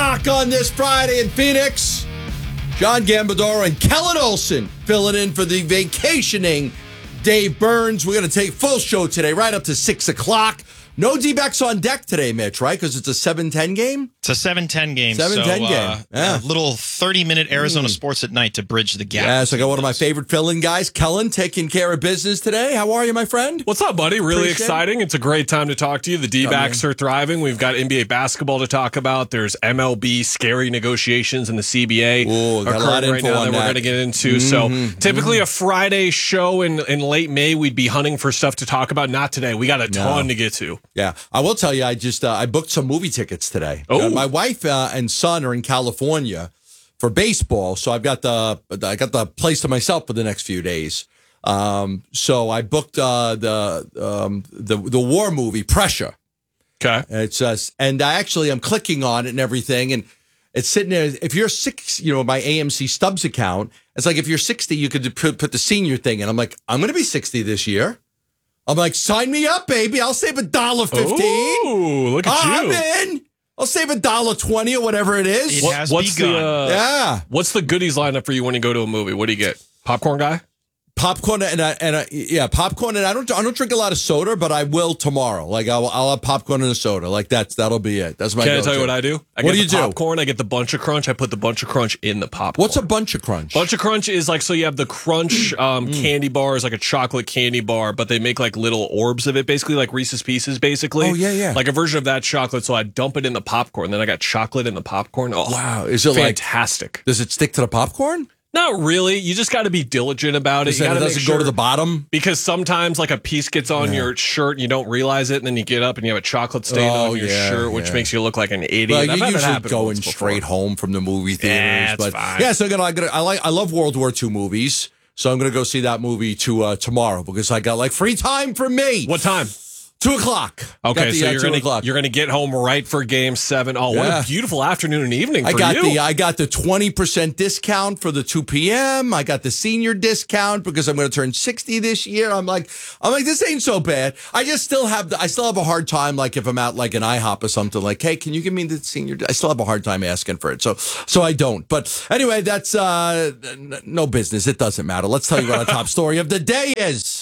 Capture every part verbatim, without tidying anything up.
o'clock on this Friday in Phoenix. John Gambadoro and Kellen Olson filling in for the vacationing Dave Burns. We're going to take full show today, right up to six o'clock. No D-backs on deck today, Mitch, right? Because it's a seven ten game? It's a seven ten game. seven ten so, game. Uh, Yeah. A little thirty-minute Arizona Mm. sports at night to bridge the gap. Yeah, so I got one of my favorite fill-in guys, Kellen, taking care of business today. How are you, my friend? What's up, buddy? Really Appreciate exciting. It's a great time to talk to you. The D-backs are thriving. We've got N B A basketball to talk about. There's M L B scary negotiations in the C B A Ooh, got a lot of occurring right info now on that we're that. going to get into. Mhm, So typically a Friday show in, in late May, we'd be hunting for stuff to talk about. Not today. We got a ton to get to. Yeah, I will tell you, I just uh, I booked some movie tickets today. Oh. Uh, my wife uh, and son are in California for baseball, so I've got the I got the place to myself for the next few days. Um, so I booked uh, the um, the the war movie Pressure. Okay. It's just, and I actually I'm clicking on it and everything, and it's sitting there. If you're six, you know, my A M C Stubs account, it's like if you're sixty, you could put, put the senior thing in. I'm like, I'm going to be sixty this year. I'm like, sign me up, baby. I'll save a dollar fifteen. Ooh, look at I'm you. in. I'll save a dollar twenty or whatever it is. It What- has what's begun. the uh, Yeah, what's the goodies lineup for you when you go to a movie? What do you get? Popcorn guy? popcorn and I, and I, yeah, popcorn and I don't I don't drink a lot of soda, but I will tomorrow. Like I'll I'll have popcorn and a soda. Like that's that'll be it. That's my. Can I go-to. tell you what I do? I What get do you the do? popcorn. I get the bunch of crunch. I put the bunch of crunch in the popcorn. What's a bunch of crunch? Bunch of Crunch is like, so you have the Crunch um, candy bars, like a chocolate candy bar, but they make like little orbs of it, basically like Reese's Pieces, basically. Oh, yeah, yeah. Like a version of that chocolate. So I dump it in the popcorn. Then I got chocolate in the popcorn. Oh, Wow, is it like? fantastic. Does it stick to the popcorn? Not really. You just got to be diligent about it. Does You it, got to make does it sure, go to the bottom? because sometimes like a piece gets on your shirt and you don't realize it, and then you get up and you have a chocolate stain Oh, on your yeah, shirt, which yeah. makes you look like an idiot. Well, I've you're had that usually happen going once before. straight home from the movie theaters, Yeah, it's but fine. yeah. So I'm gonna, I'm gonna, I like, I love World War Two movies, so I'm gonna go see that movie to uh, tomorrow because I got like free time for me. What time? Two o'clock. Okay, Got the, so uh, you're two gonna o'clock. you're gonna get home right for Game Seven. Oh, what Yeah. a beautiful afternoon and evening for I got you. the I got the twenty percent discount for the two p.m. I got the senior discount because I'm going to turn sixty this year. I'm like I'm like this ain't so bad. I just still have the, I still have a hard time like if I'm at like an IHOP or something like, hey, can you give me the senior? I still have a hard time asking for it. So so I don't. But anyway, that's uh n- no business. It doesn't matter. Let's tell you what our top story of the day is.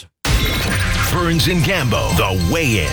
Burns and Gambo, the weigh-in.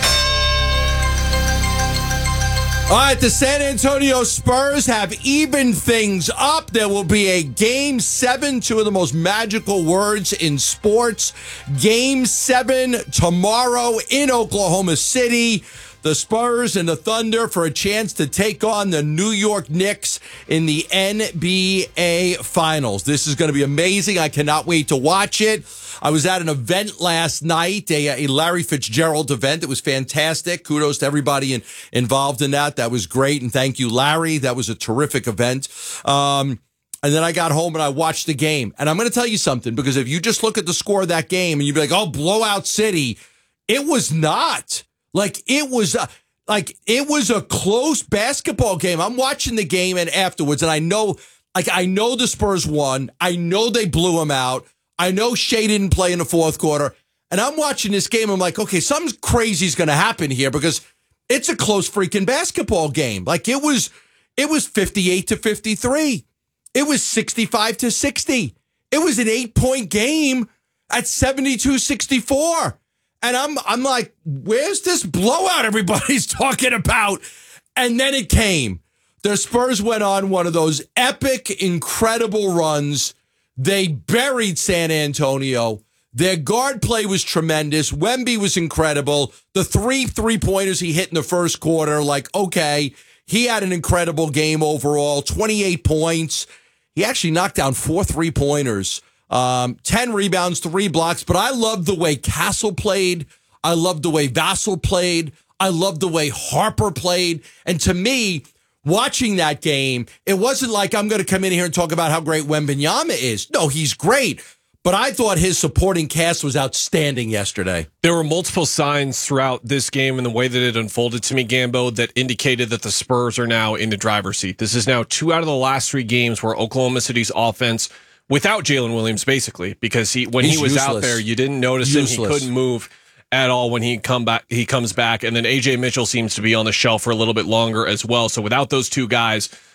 All right, the San Antonio Spurs have evened things up. There will be a Game seven, two of the most magical words in sports. Game seven tomorrow in Oklahoma City. The Spurs and the Thunder for a chance to take on the New York Knicks in the N B A Finals. This is going to be amazing. I cannot wait to watch it. I was at an event last night, a, a Larry Fitzgerald event. It was fantastic. Kudos to everybody in, involved in that. That was great. And thank you, Larry. That was a terrific event. Um, and then I got home and I watched the game. And I'm going to tell you something, because if you just look at the score of that game and you'd be like, oh, blowout city, it was not. Like, it was uh, like it was a close basketball game. I'm watching the game and afterwards, and I know, like, I know the Spurs won. I know they blew them out. I know Shea didn't play in the fourth quarter. And I'm watching this game. I'm like, okay, something crazy is going to happen here because it's a close freaking basketball game. Like, it was, it was fifty-eight to fifty-three. It was sixty-five to sixty. It was an eight point game at seventy-two sixty-four. And I'm I'm like, where's this blowout everybody's talking about? And then it came. The Spurs went on one of those epic, incredible runs. They buried San Antonio. Their guard play was tremendous. Wemby was incredible. The three three-pointers he hit in the first quarter, like, okay, he had an incredible game overall, twenty-eight points. He actually knocked down four three-pointers. Um, ten rebounds, three blocks, but I loved the way Castle played. I loved the way Vassell played. I loved the way Harper played. And to me, watching that game, it wasn't like I'm going to come in here and talk about how great Wembanyama is. No, he's great. But I thought his supporting cast was outstanding yesterday. There were multiple signs throughout this game and the way that it unfolded to me, Gambo, that indicated that the Spurs are now in the driver's seat. This is now two out of the last three games where Oklahoma City's offense, without Jalen Williams, basically, because he when He's he was useless. out there, you didn't notice him. Useless. He couldn't move at all when he come back. He comes back, and then A J Mitchell seems to be on the shelf for a little bit longer as well. So without those two guys,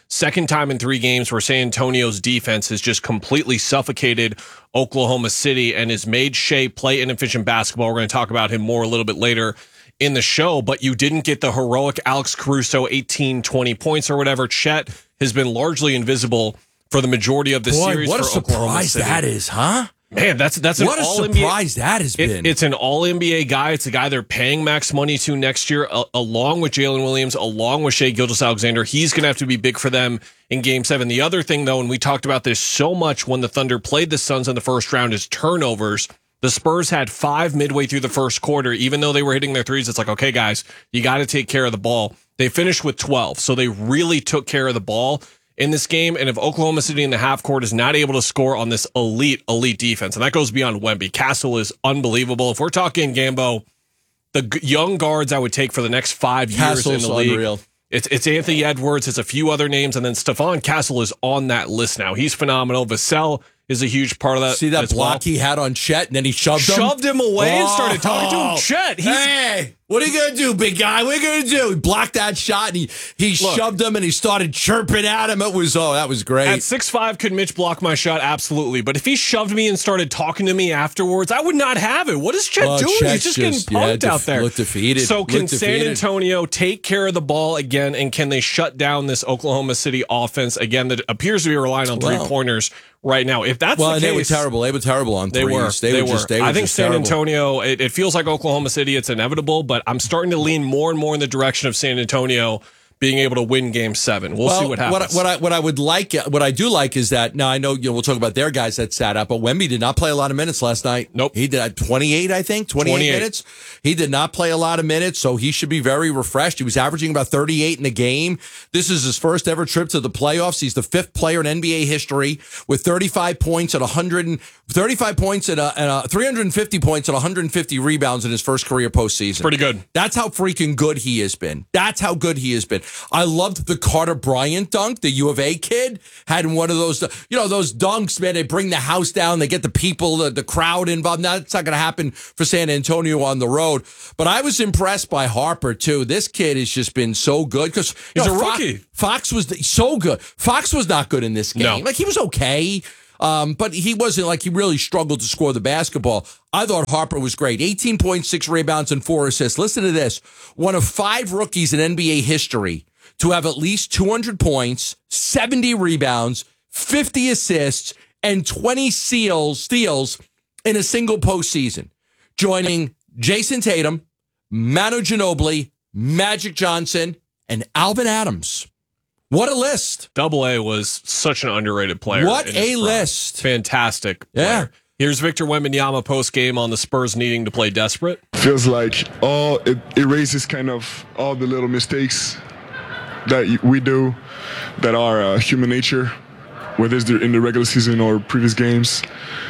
Second time in three games where San Antonio's defense has just completely suffocated Oklahoma City and has made Shea play inefficient basketball. We're going to talk about him more a little bit later in the show, but you didn't get the heroic Alex Caruso eighteen, twenty points or whatever. Chet has been largely invisible for the majority of the Boy, series. what for a surprise Oklahoma City. that is, huh? Man, that's that's an What a all N B A surprise that has It, been. it's an all N B A guy. It's a guy they're paying max money to next year, uh, along with Jalen Williams, along with Shea Gilgeous-Alexander. He's going to have to be big for them in Game seven. The other thing, though, and we talked about this so much when the Thunder played the Suns in the first round, is turnovers. The Spurs had five midway through the first quarter. Even though they were hitting their threes, it's like, okay, guys, you got to take care of the ball. They finished with twelve, so they really took care of the ball in this game. And if Oklahoma City in the half court is not able to score on this elite, elite defense, and that goes beyond Wemby, Castle is unbelievable. If we're talking Gambo, the g- young guards I would take for the next five years Castle's in the league, unreal. it's it's Anthony Edwards, it's a few other names, and then Stephon Castle is on that list now. He's phenomenal. Vassell is a huge part of that. See that as block well. he had on Chet, and then he shoved him? Shoved him away and started talking to Oh. him. Chet, he's Hey, what are you going to do, big guy? What are you going to do? He blocked that shot, and he, he Look. shoved him, and he started chirping at him. It was, oh, that was great. At six five, could Mitch block my shot? Absolutely. But if he shoved me and started talking to me afterwards, I would not have it. What is Chet Well, doing? Chet's He's just getting just- yeah, punked def- out there. looked defeated. So can Looked San defeated. Antonio take care of the ball again, and can they shut down this Oklahoma City offense again that appears to be relying on Well. three-pointers right now? If that's well, the and case, they were terrible. They were terrible on They threes. were. They, They were, were. just, they were I think just San terrible. Antonio, it, it feels like Oklahoma City, it's inevitable, but I'm starting to lean more and more in the direction of San Antonio being able to win Game Seven. We'll Well, see what happens. What, I- what I what I would like, what I do like is that now I know you know we'll talk about their guys that sat out, but Wemby did not play a lot of minutes last night. Nope. He did twenty-eight, I think, twenty-eight, twenty-eight minutes. He did not play a lot of minutes, so he should be very refreshed. He was averaging about thirty-eight in a game. This is his first ever trip to the playoffs. He's the fifth player in N B A history with thirty-five points at one hundred, thirty-five points at a, at a three hundred fifty points at one hundred fifty rebounds in his first career postseason. Pretty good. That's how freaking good he has been. That's how good he has been. I loved the Carter Bryant dunk, the U of A kid had one of those, you know, those dunks, man, they bring the house down, they get the people, the, the crowd involved. Now, that's not going to happen for San Antonio on the road. But I was impressed by Harper, too. This kid has just been so good because He's a Fox, rookie. Fox was the, so good. Fox was not good in this game. No. Like, he was okay. Um, but he wasn't like he really struggled to score the basketball. I thought Harper was great. eighteen point six rebounds and four assists. Listen to this. One of five rookies in N B A history to have at least two hundred points, seventy rebounds, fifty assists, and twenty steals, steals in a single postseason, joining Jason Tatum, Manu Ginobili, Magic Johnson, and Alvin Adams. What a list. Double A was such an underrated player. What in his a prime. list. Fantastic. Yeah. player. Here's Victor Wembanyama post game on the Spurs needing to play desperate. Feels like all it erases kind of all the little mistakes that we do that are uh, human nature, whether it's in the regular season or previous games.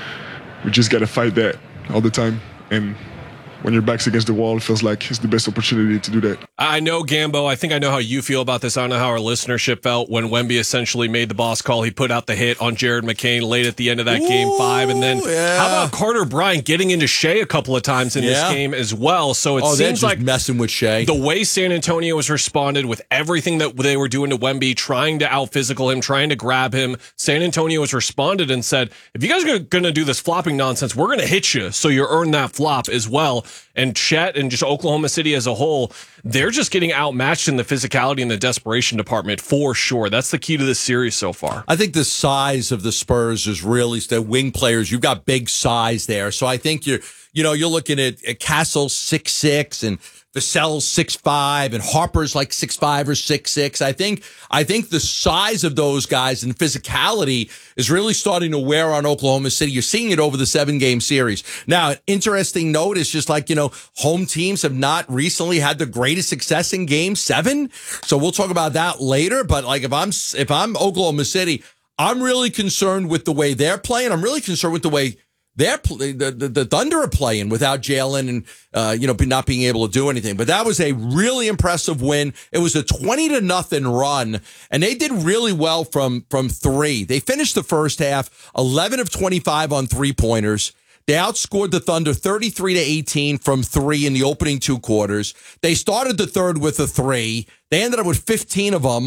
We just got to fight that all the time. And when your back's against the wall, it feels like it's the best opportunity to do that. I know, Gambo, I think I know how you feel about this. I don't know how our listenership felt when Wemby essentially made the boss call. He put out the hit on Jared McCain late at the end of that game five. And then yeah. how about Carter Bryant getting into Shea a couple of times in Yeah. this game as well? So it Oh, they're seems just like messing with Shea. the way San Antonio has responded with everything that they were doing to Wemby, trying to out-physical him, trying to grab him, San Antonio has responded and said, if you guys are going to do this flopping nonsense, we're going to hit you so you earn that flop as well. And Chet and just Oklahoma City as a whole, they're just getting outmatched in the physicality and the desperation department for sure. That's the key to this series so far. I think the size of the Spurs is really the wing players. You've got big size there. So I think you're, you know, you're looking at, at Castle six six and Vassell's six five and Harper's like six five or six six. I think, I think the size of those guys and physicality is really starting to wear on Oklahoma City. You're seeing it over the seven game series. Now, an interesting note is just like, you know, home teams have not recently had the greatest success in game seven. So we'll talk about that later. But like, if I'm, if I'm Oklahoma City, I'm really concerned with the way they're playing. I'm really concerned with the way they're the, the the Thunder are playing without Jalen and uh, you know not being able to do anything. But that was a really impressive win. It was a twenty to nothing run, and they did really well from from three. They finished the first half eleven of twenty-five on three pointers. They outscored the Thunder thirty-three to eighteen from three in the opening two quarters. They started the third with a three. They ended up with fifteen of them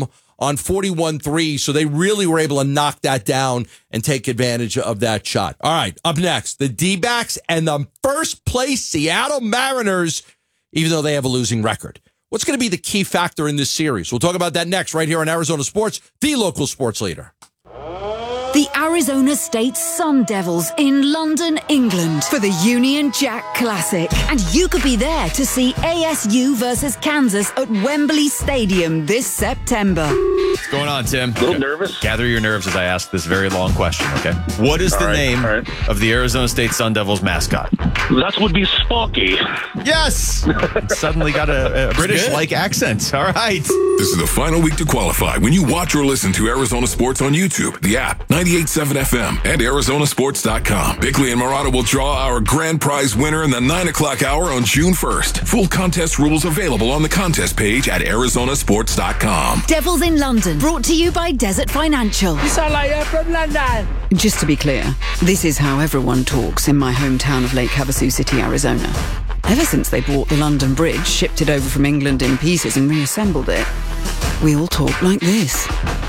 on forty-one three. So they really were able to knock that down and take advantage of that shot. All right, up next, the D-backs and the first place Seattle Mariners, even though they have a losing record. What's going to be the key factor in this series? We'll talk about that next right here on Arizona Sports, the local sports leader. The Arizona State Sun Devils in London, England for the Union Jack Classic. And you could be there to see A S U versus Kansas at Wembley Stadium this September. What's going on, Tim? A little nervous. Gather your nerves as I ask this very long question, okay? What is All the right, name all right. of the Arizona State Sun Devils mascot? That would be Sparky. Yes! Suddenly got a, a British-like accent. All right. This is the final week to qualify when you watch or listen to Arizona Sports on YouTube, the app, ninety-eight point seven F M, and Arizona Sports dot com. Bickley and Murata will draw our grand prize winner in the nine o'clock hour on June first. Full contest rules available on the contest page at Arizona Sports dot com. Devils in London, brought to you by Desert Financial. You sound like you're from London. Just to be clear, this is how everyone talks in my hometown of Lake Havasu City, Arizona. Ever since they bought the London Bridge, shipped it over from England in pieces and reassembled it, we all talk like this.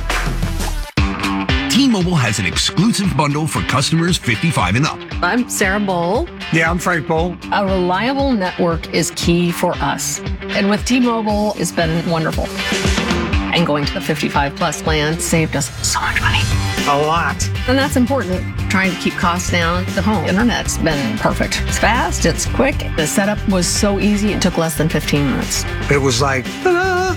T-Mobile has an exclusive bundle for customers fifty-five and up. I'm Sarah Bowl. Yeah, I'm Frank Bowl. A reliable network is key for us. And with T-Mobile, it's been wonderful. And going to the fifty-five plus plan saved us so much money. A lot. And that's important. Trying to keep costs down. The home internet's been perfect. It's fast, it's quick. The setup was so easy, it took less than fifteen minutes. It was like, ta-da!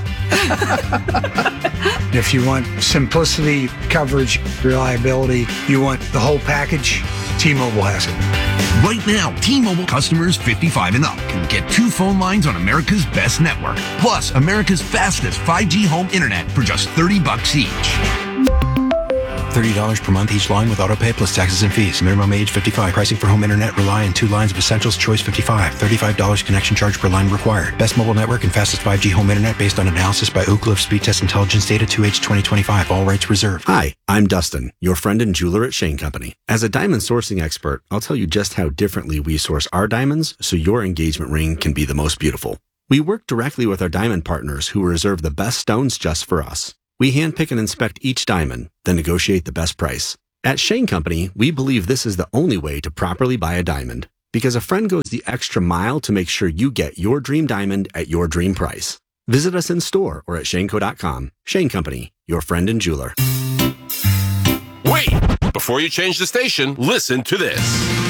If you want simplicity, coverage, reliability, you want the whole package, T-Mobile has it. Right now, T-Mobile customers fifty-five and up can get two phone lines on America's best network, plus America's fastest five G home internet for just thirty bucks each. thirty dollars per month each line with autopay plus taxes and fees. Minimum age fifty-five. Pricing for home internet rely on two lines of Essentials Choice fifty-five. thirty-five dollars connection charge per line required. Best mobile network and fastest five G home internet based on analysis by Oak Cliff Speed Test Intelligence Data two H twenty twenty-five. All rights reserved. Hi, I'm Dustin, your friend and jeweler at Shane Company. As a diamond sourcing expert, I'll tell you just how differently we source our diamonds so your engagement ring can be the most beautiful. We work directly with our diamond partners who reserve the best stones just for us. We handpick and inspect each diamond, then negotiate the best price. At Shane Company, we believe this is the only way to properly buy a diamond, because a friend goes the extra mile to make sure you get your dream diamond at your dream price. Visit us in store or at shaneco dot com. Shane Company, your friend and jeweler. Wait! Before you change the station, listen to this.